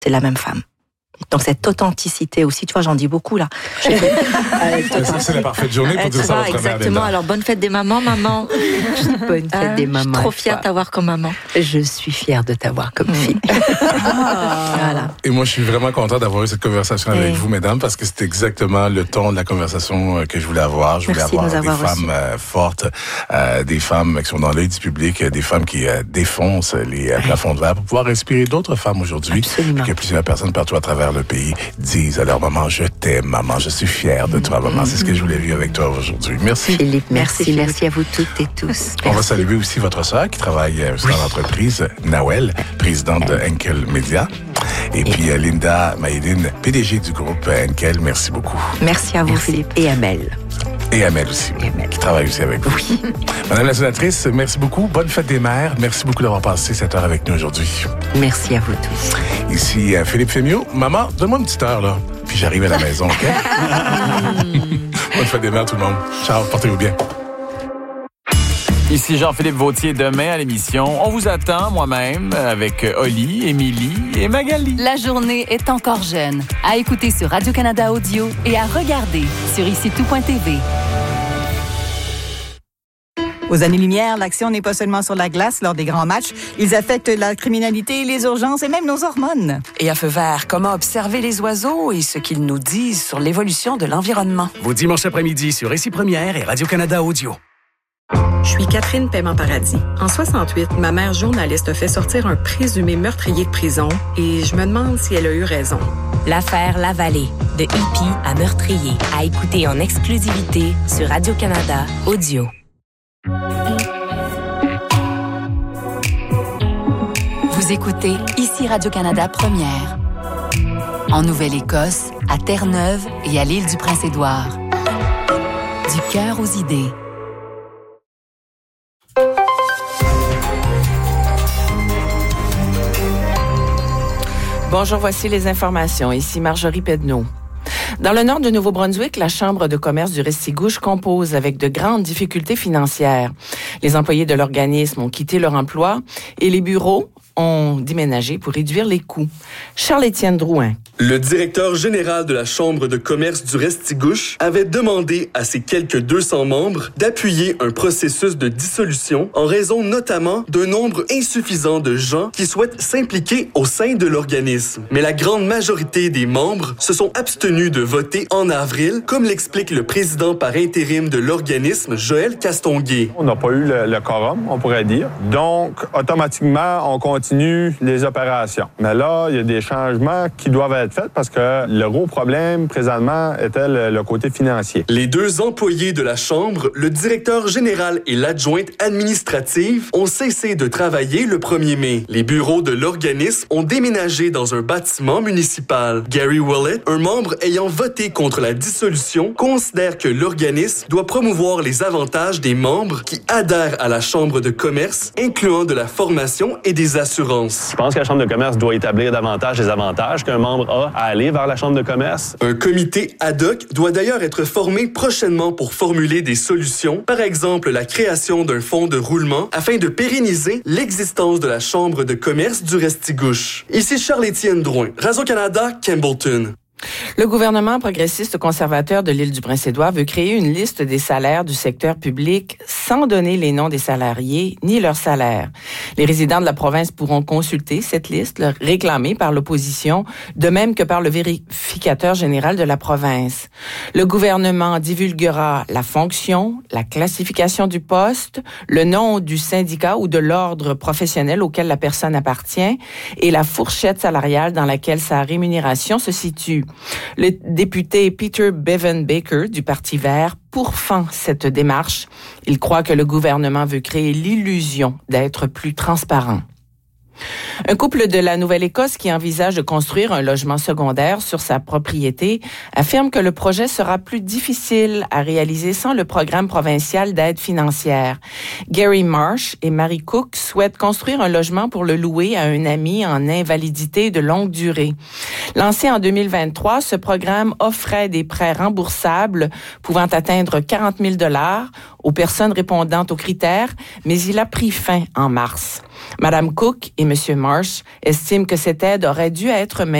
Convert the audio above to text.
c'est la même femme. Donc cette authenticité aussi, tu vois, j'en dis beaucoup là. C'est la parfaite journée pour dire ça à votre mère. Exactement. Alors bonne fête des mamans, maman. Bonne fête des mamans. Je suis trop fière de t'avoir comme maman. Je suis fière de t'avoir comme fille. Voilà. Et moi, je suis vraiment content d'avoir eu cette conversation avec vous, mesdames, parce que c'est exactement le ton de la conversation que je voulais avoir. Je voulais avoir des femmes fortes, des femmes qui sont dans l'œil du public, des femmes qui défoncent les plafonds de verre pour pouvoir inspirer d'autres femmes aujourd'hui. Absolument. Que plusieurs personnes partout à travers le pays disent à leur maman, je t'aime, maman, je suis fière de toi, maman. C'est ce que je voulais vivre avec toi aujourd'hui. Merci. Philippe, merci à vous toutes et tous. On va saluer aussi votre sœur qui travaille dans l'entreprise, Nawel, présidente de Henkel Media. Et puis Linda Maïdine, PDG du groupe Henkel. Merci beaucoup. Merci à vous, Philippe. Et Amel. Et Amel aussi, qui travaille aussi avec vous. Oui. Madame la sénatrice, merci beaucoup. Bonne fête des mères. Merci beaucoup d'avoir passé cette heure avec nous aujourd'hui. Merci à vous tous. Ici Philippe Fémiot. Maman, donne-moi une petite heure, là. Puis j'arrive à la maison, OK? Bonne fête des mères, tout le monde. Ciao, portez-vous bien. Ici Jean-Philippe Vautier, demain à l'émission. On vous attend, moi-même, avec Oli, Émilie et Magali. La journée est encore jeune. À écouter sur Radio-Canada Audio et à regarder sur IciTout.tv. Aux années-lumière, l'action n'est pas seulement sur la glace lors des grands matchs. Ils affectent la criminalité, les urgences et même nos hormones. Et à feu vert, comment observer les oiseaux et ce qu'ils nous disent sur l'évolution de l'environnement. Vos dimanches après-midi sur Ici Première et Radio-Canada Audio. Je suis Catherine Paiement-Paradis. En 68, ma mère journaliste a fait sortir un présumé meurtrier de prison et je me demande si elle a eu raison. L'affaire Lavallée, de hippie à meurtrier, à écouter en exclusivité sur Radio-Canada Audio. Vous écoutez Ici Radio-Canada Première. En Nouvelle-Écosse, à Terre-Neuve et à l'île du Prince-Édouard. Du cœur aux idées. Bonjour, voici les informations. Ici Marjorie Pedneau. Dans le nord du Nouveau-Brunswick, la Chambre de commerce du Restigouche compose avec de grandes difficultés financières. Les employés de l'organisme ont quitté leur emploi et les bureaux ont déménagé pour réduire les coûts. Charles-Étienne Drouin. Le directeur général de la Chambre de commerce du Restigouche avait demandé à ses quelques 200 membres d'appuyer un processus de dissolution en raison notamment d'un nombre insuffisant de gens qui souhaitent s'impliquer au sein de l'organisme. Mais la grande majorité des membres se sont abstenus de voter en avril, comme l'explique le président par intérim de l'organisme, Joël Castonguay. On n'a pas eu le quorum, on pourrait dire. Donc, automatiquement, on continue les opérations. Mais là, il y a des changements qui doivent être faits parce que le gros problème, présentement, était le côté financier. Les deux employés de la Chambre, le directeur général et l'adjointe administrative, ont cessé de travailler le 1er mai. Les bureaux de l'organisme ont déménagé dans un bâtiment municipal. Gary Willett, un membre ayant voté contre la dissolution, considère que l'organisme doit promouvoir les avantages des membres qui adhèrent à la Chambre de commerce, incluant de la formation et des assurances. Je pense que la Chambre de commerce doit établir davantage les avantages qu'un membre a à aller vers la Chambre de commerce. Un comité ad hoc doit d'ailleurs être formé prochainement pour formuler des solutions, par exemple la création d'un fonds de roulement afin de pérenniser l'existence de la Chambre de commerce du Restigouche. Ici Charles-Étienne Drouin, Radio-Canada, Campbellton. Le gouvernement progressiste conservateur de l'île du Prince-Édouard veut créer une liste des salaires du secteur public sans donner les noms des salariés ni leurs salaires. Les résidents de la province pourront consulter cette liste réclamée par l'opposition, de même que par le vérificateur général de la province. Le gouvernement divulguera la fonction, la classification du poste, le nom du syndicat ou de l'ordre professionnel auquel la personne appartient et la fourchette salariale dans laquelle sa rémunération se situe. Le député Peter Bevan Baker du Parti vert pourfend cette démarche. Il croit que le gouvernement veut créer l'illusion d'être plus transparent. Un couple de la Nouvelle-Écosse qui envisage de construire un logement secondaire sur sa propriété affirme que le projet sera plus difficile à réaliser sans le programme provincial d'aide financière. Gary Marsh et Mary Cook souhaitent construire un logement pour le louer à un ami en invalidité de longue durée. Lancé en 2023, ce programme offrait des prêts remboursables pouvant atteindre 40 000 $ aux personnes répondant aux critères, mais il a pris fin en mars. Madame Cook et Monsieur Marsh estiment que cette aide aurait dû être